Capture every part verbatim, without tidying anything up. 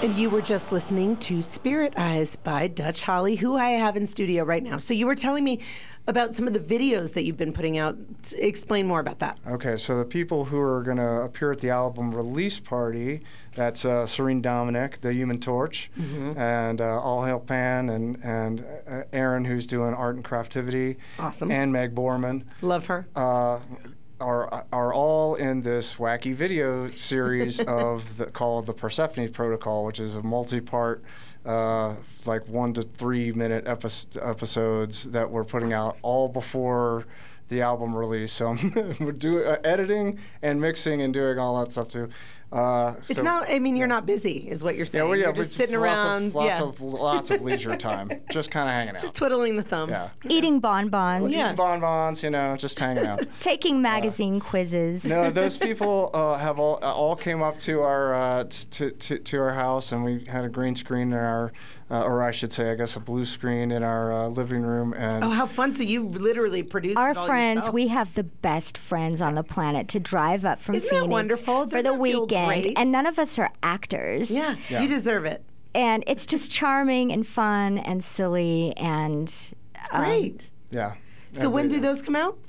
And you were just listening to Spirit Eyes by Dutch Holly, who I have in studio right now. So you were telling me about some of the videos that you've been putting out. Explain more about that. Okay, so the people who are going to appear at the album release party, that's uh, Serene Dominic, the Human Torch, mm-hmm. and uh, All Hail Pan, and, and uh, Aaron, who's doing Art and Craftivity. Awesome. And Meg Borman. Love her. Uh, Are, are all in this wacky video series of the, called the Persephone Protocol, which is a multi-part, uh, like one to three minute epi- episodes that we're putting out all before the album release. So we're doing uh, editing and mixing and doing all that stuff too. Uh, it's so, not. I mean, you're not busy, is what you're saying. Yeah, well, yeah, you're just but sitting lots around, of, lots yeah. of lots of leisure time, just kind of hanging out, just twiddling the thumbs, yeah. eating bonbons, yeah, eating bonbons, you know, just hanging out, taking magazine uh, quizzes. No, those people uh, have all uh, all came up to our uh, to, to to our house, and we had a green screen in our, uh, or I should say, I guess a blue screen in our uh, living room. And oh, how fun! So you literally produced our it all friends. yourself. We have the best friends on the planet to drive up from Isn't Phoenix that wonderful? for the weekend, and none of us are actors. Yeah, yeah, you deserve it. And it's just charming and fun and silly and it's great. Um, yeah. So when do those come out?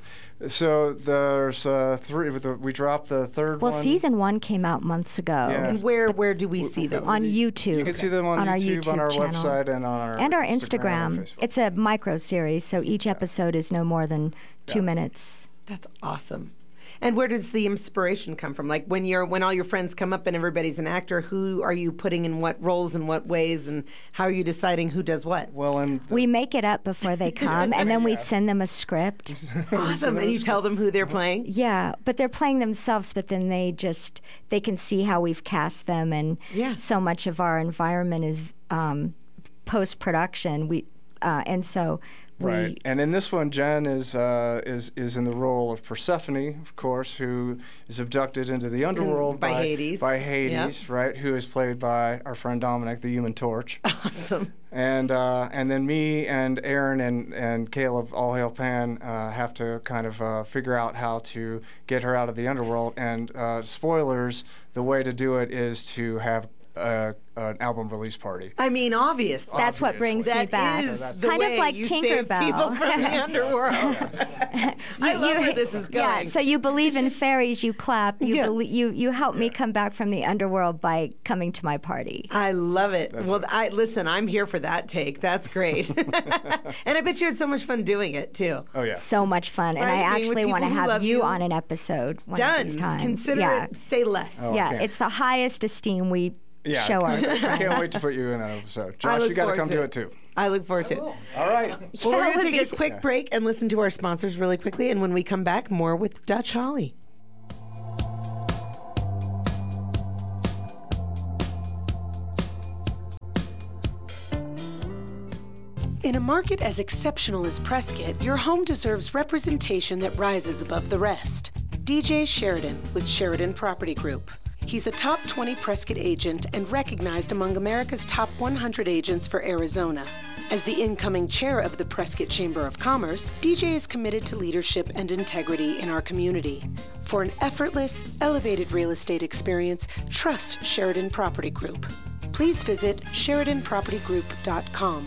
So there's uh, three. We dropped the third well, one. Well, season one came out months ago. Yeah. And where where do we see them? On YouTube. You can see them on, on YouTube, our YouTube on our channel. website, and on our and our Instagram. Instagram. It's a micro series, so each episode yeah. is no more than two yeah. minutes. That's awesome. And where does the inspiration come from? Like when you're when all your friends come up and everybody's an actor, who are you putting in what roles in what ways, and how are you deciding who does what? Well, and we make it up before they come, and then yeah. we send them a script. Awesome, and you tell them who they're playing. Yeah, but they're playing themselves. But then they just they can see how we've cast them, and yeah. so much of our environment is um, post production. We uh, and so. Right, we, and in this one, Jen is uh, is is in the role of Persephone, of course, who is abducted into the underworld by, by Hades. By Hades, yep. right? Who is played by our friend Dominic, the Human Torch. Awesome. And uh, and then me and Aaron and and Caleb, All Hail Pan, uh, have to kind of uh, figure out how to get her out of the underworld. And uh, spoilers: the way to do it is to have Uh, an album release party. I mean, obvious. That's Obviously. what brings that me back. Is so the kind way of like you Tinkerbell. Save people from the underworld. you, I love you, where this is going. Yeah, so you believe in fairies, you clap. You yes. belie- you you help me come back from the underworld by coming to my party. I love it. That's well, it. I listen. I'm here for that take. That's great. And I bet you had so much fun doing it too. Oh yeah, so much fun. Right? And I Being actually with want to people who have love you you. on an episode. One Done. Of these times. Consider yeah. it. Say less. Oh, yeah, okay. it's the highest esteem we yeah. show our. I can't wait to put you in an episode. I Josh, look you got to forward come to do it. it too. I look forward to it. All right. Well, Yeah, we're going would to take be- a quick break and listen to our sponsors really quickly. And when we come back, more with Dutch Holly. In a market as exceptional as Prescott, your home deserves representation that rises above the rest. D J Sheridan with Sheridan Property Group. He's a top twenty Prescott agent and recognized among America's top one hundred agents for Arizona. As the incoming chair of the Prescott Chamber of Commerce, D J is committed to leadership and integrity in our community. For an effortless, elevated real estate experience, trust Sheridan Property Group. Please visit sheridan property group dot com.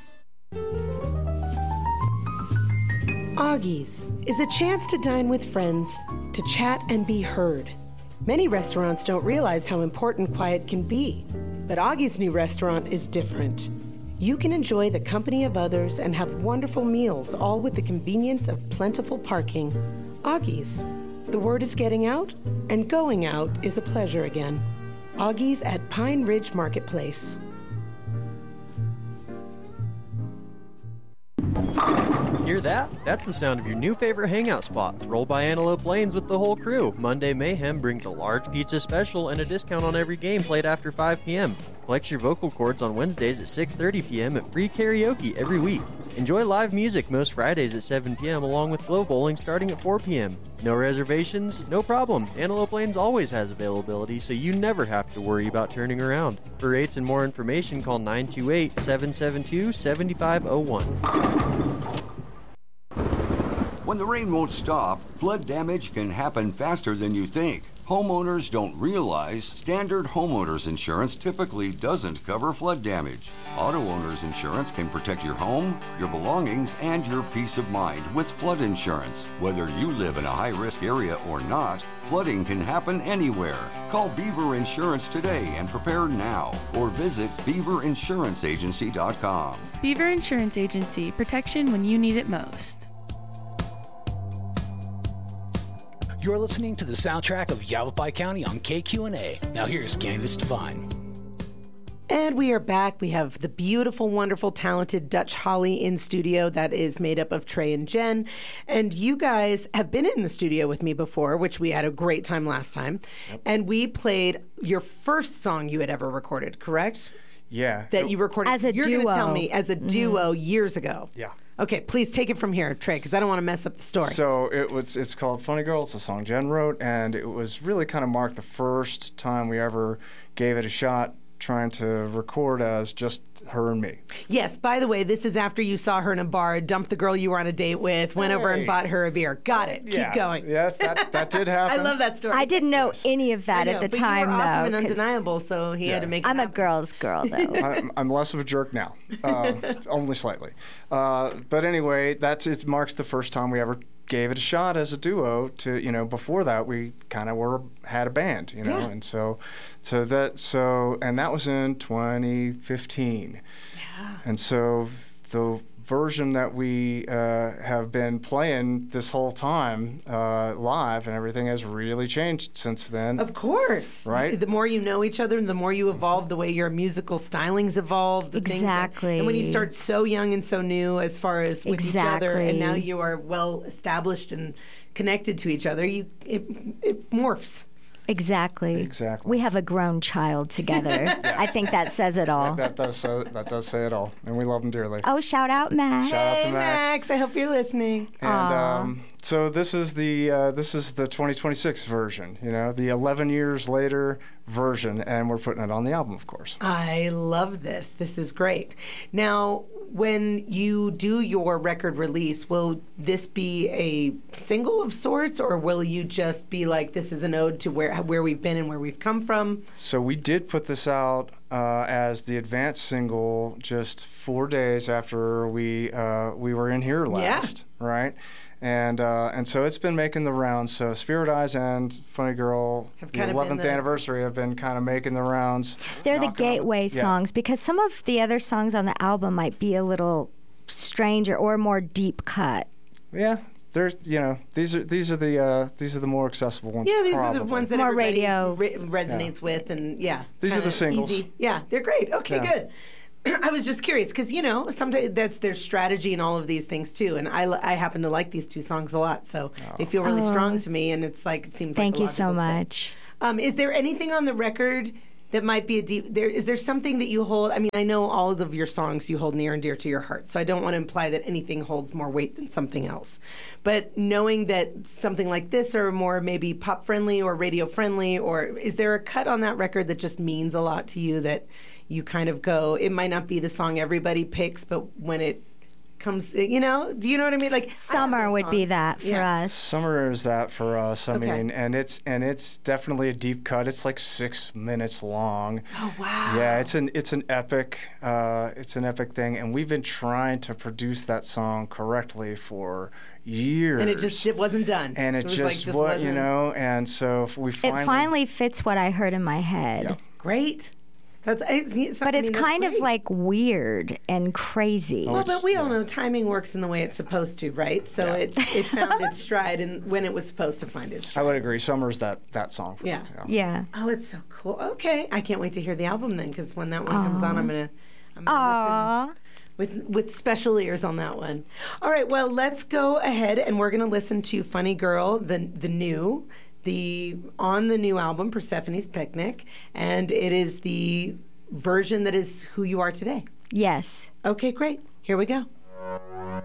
Augie's is a chance to dine with friends, to chat and be heard. Many restaurants don't realize how important quiet can be, but Augie's new restaurant is different. You can enjoy the company of others and have wonderful meals, all with the convenience of plentiful parking. Augie's. The word is getting out, and going out is a pleasure again. Augie's at Pine Ridge Marketplace. Hear that? That's the sound of your new favorite hangout spot. Roll by Antelope Lanes with the whole crew. Monday Mayhem brings a large pizza special and a discount on every game played after five p.m. Flex your vocal cords on Wednesdays at six thirty p.m. and free karaoke every week. Enjoy live music most Fridays at seven p.m. along with Flow Bowling starting at four p.m. No reservations? No problem. Antelope Lanes always has availability, so you never have to worry about turning around. For rates and more information, call nine two eight, seven seven two, seven five zero one. When the rain won't stop, flood damage can happen faster than you think. Homeowners don't realize standard homeowners insurance typically doesn't cover flood damage. Auto owners insurance can protect your home, your belongings, and your peace of mind with flood insurance. Whether you live in a high-risk area or not, flooding can happen anywhere. Call Beaver Insurance today and prepare now, or visit beaver insurance agency dot com. Beaver Insurance Agency, protection when you need it most. You're listening to the soundtrack of Yavapai County on K Q N A. Now here's Candace Devine. And we are back. We have the beautiful, wonderful, talented Dutch Holly in studio that is made up of Trey and Jen. And you guys have been in the studio with me before, which we had a great time last time. Yep. And we played your first song you had ever recorded, correct? Yeah. That you recorded. As a You're duo. You're going to tell me as a duo Mm-hmm. years ago. Yeah. Okay, please take it from here, Trey, because I don't want to mess up the story. So it was. It's called Funny Girl. It's a song Jen wrote, and it was really kind of marked the first time we ever gave it a shot trying to record as just her and me. Yes, by the way, this is after you saw her in a bar, dumped the girl you were on a date with, went over and Hey. bought her a beer. Got it. Yeah. Keep going. Yes, that, that did I happen. love that story. I didn't know any of that I know, at the but time, you were awesome though. and 'cause undeniable, so he had to Yeah. make it I'm a happen. girl's girl, though. I'm, I'm less of a jerk now, uh, only slightly. Uh, but anyway, that's it marks the first time we ever gave it a shot as a duo. To you know, before that we kind of were had a band, you know, Yeah. and so, so that so and that was in twenty fifteen, Yeah. and so the version that we uh, have been playing this whole time uh, live and everything has really changed since then. Of course. Right? The more you know each other, the more you evolve, the way your musical stylings evolve. The things that- Exactly. and when you start so young and so new as far as with each other, and now Exactly. you are well established and connected to each other, you it, it morphs. Exactly. Exactly. We have a grown child together. I think that says it all. That does say, that does say it all, and we love them dearly. Oh, shout out, Matt. Shout out to Hey, Max. Max, I hope you're listening. And um, so this is the uh, this is the twenty twenty-six version, you know, the eleven years later version, and we're putting it on the album, of course. I love this. This is great. Now, when you do your record release, will this be a single of sorts, or will you just be like, this is an ode to where where we've been and where we've come from? So we did put this out uh, as the advance single just four days after we uh, we were in here last, right? And uh, and so it's been making the rounds. So Spirit Eyes and Funny Girl, Have the kind of been eleventh the- anniversary, have been kind of making the rounds. They're the knocking on- gateway Yeah. songs because some of the other songs on the album might be a little stranger or more deep cut. Yeah, they're you know these are these are the uh, these are the more accessible ones. Yeah, these are probably. the ones that More everybody radio. re- resonates with, and yeah, These are the kinda singles. easy. Yeah, they're great. Okay, Yeah. good. I was just curious because you know sometimes that's their strategy and all of these things too, and I, li- I happen to like these two songs a lot, so they feel really Oh. strong to me, and it's like it seems. Thank like a you so logical fit. much. Um, is there anything on the record that might be a deep? There is there something that you hold? I mean, I know all of your songs you hold near and dear to your heart, so I don't want to imply that anything holds more weight than something else. But knowing that something like this are more maybe pop friendly or radio friendly, or is there a cut on that record that just means a lot to you that you kind of go? It might not be the song everybody picks, but when it comes, you know, do you know what I mean? Like I have Summer those would be songs. that for Yeah. us. Summer is that for us. I Okay. mean, and it's and it's definitely a deep cut. It's like six minutes long. Oh wow. Yeah, it's an it's an epic uh, it's an epic thing, and we've been trying to produce that song correctly for years. And it just it wasn't done. and it, was just, like, just what wasn't you know, and so if we finally, It finally fits what I heard in my head. Yeah. great. That's it's, it's, But I it's mean, that's kind of great. like weird and crazy. Well, it's- but we all yeah. know timing works in the way it's supposed to, right? So Yeah. it, it found its stride and when it was supposed to find its I stride. would agree. Summer's that that song. For Yeah. Me, Yeah. Oh, it's so cool. Okay, I can't wait to hear the album then, because when that one comes on, I'm gonna, I'm gonna listen Aww. with with special ears on that one. All right, well, let's go ahead and we're gonna listen to "Funny Girl," the the new, the on the new album Persephone's Picnic, and it is the version that is who you are today. Yes. Okay, great. Here we go. Thank